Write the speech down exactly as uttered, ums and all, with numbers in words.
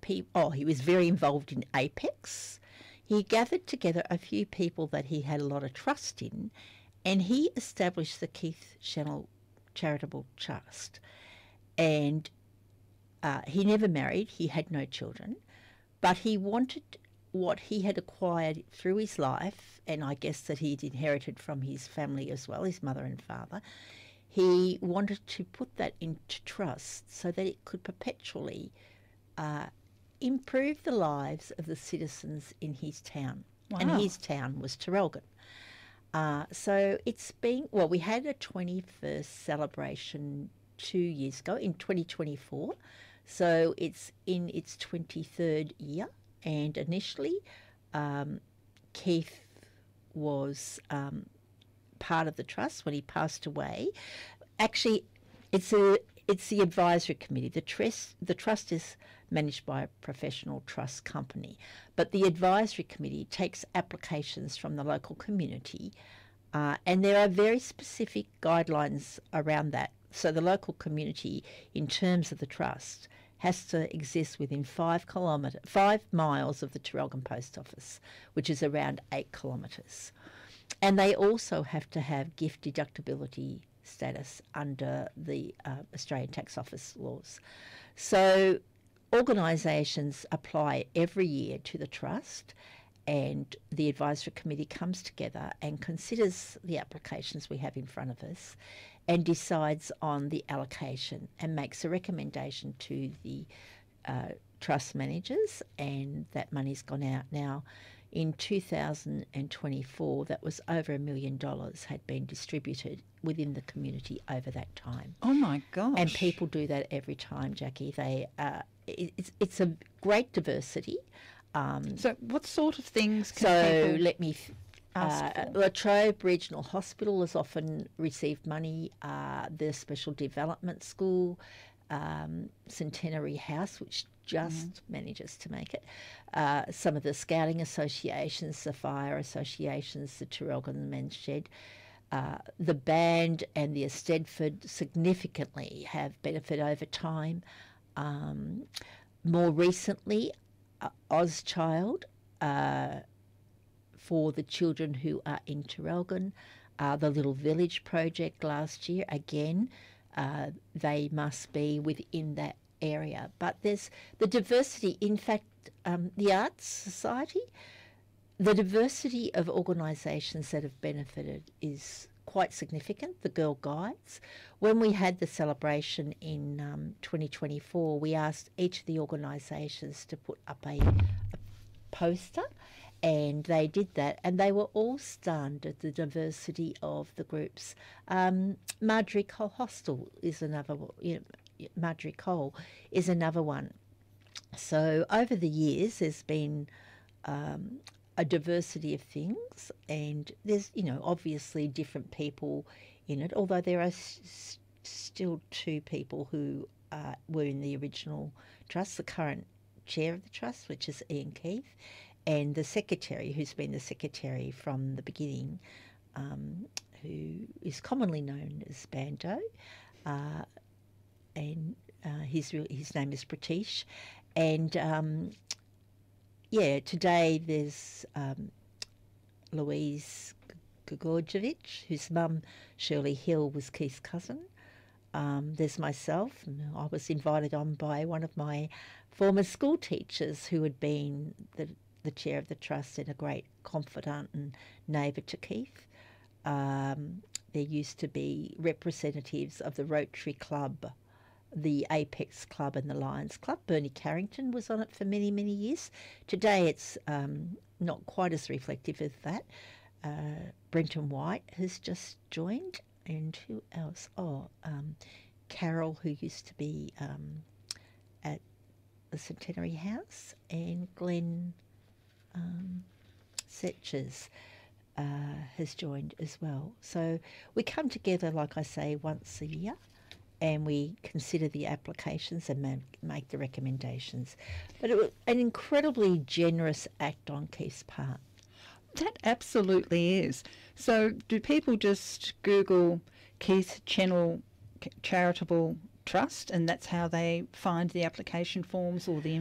people. Oh, he was very involved in Apex. He gathered together a few people that he had a lot of trust in, and he established the Keith Channel Charitable Trust. And uh, he never married. He had no children, but he wanted what he had acquired through his life, and I guess that he'd inherited from his family as well, his mother and father. He wanted to put that into trust so that it could perpetually uh, improve the lives of the citizens in his town. Wow. And his town was Traralgon. Uh, so it's been, well, we had a twenty-first celebration two years ago in twenty twenty-four. So it's in its twenty-third year. And initially, um, Keith was um, part of the trust when he passed away. Actually, it's a it's the advisory committee. The trust the trust is managed by a professional trust company, but the advisory committee takes applications from the local community, uh, and there are very specific guidelines around that. So the local community, in terms of the trust, has to exist within five kilometre, five miles of the Traralgon Post Office, which is around eight kilometres. And they also have to have gift deductibility status under the uh, Australian Tax Office laws. So organisations apply every year to the trust, and the advisory committee comes together and considers the applications we have in front of us and decides on the allocation and makes a recommendation to the uh, trust managers, and that money's gone out now. In two thousand twenty-four, that was over a million dollars had been distributed within the community over that time. Oh my gosh. And people do that every time, Jackie. They uh, it, it's, it's a great diversity. Um, so what sort of things can so people let me... Uh, Latrobe Regional Hospital has often received money, uh, the Special Development School, um, Centenary House, which just mm. manages to make it, uh, some of the scouting associations, the fire associations, the Traralgon Men's Shed, uh, the band and the Eisteddfod significantly have benefited over time. Um, more recently, uh, Ozchild, uh, for the children who are in Traralgon, uh, the Little Village project last year, again, uh, they must be within that area. But there's the diversity, in fact, um, the Arts Society, the diversity of organisations that have benefited is quite significant. The Girl Guides. When we had the celebration in um, twenty twenty-four, we asked each of the organisations to put up a, a poster, and they did that, and they were all stunned at the diversity of the groups. Um, Marjorie Cole Hostel is another, you know, Marjorie Cole is another one. So over the years, there's been um, a diversity of things, and there's, you know, obviously different people in it, although there are s- still two people who uh, were in the original trust, the current chair of the trust, which is Ian Keith, and the secretary, who's been the secretary from the beginning, um, who is commonly known as Bando, uh, and uh, his his name is Pratish. And um, yeah, today there's um, Louise Gogorjevic, whose mum, Shirley Hill, was Keith's cousin. Um, there's myself, and I was invited on by one of my former school teachers who had been the the chair of the trust and a great confidant and neighbour to Keith. Um, there used to be representatives of the Rotary Club, the Apex Club and the Lions Club. Bernie Carrington was on it for many, many years. Today it's um, not quite as reflective of that. Uh, Brenton White has just joined, and who else? Oh, um, Carol, who used to be um, at the Centenary House, and Glenn Um, Setchers uh, has joined as well. So we come together, like I say, once a year, and we consider the applications and ma- make the recommendations. But it was an incredibly generous act on Keith's part. That absolutely is. So do people just Google Keith Channel Charitable Trust, and that's how they find the application forms or the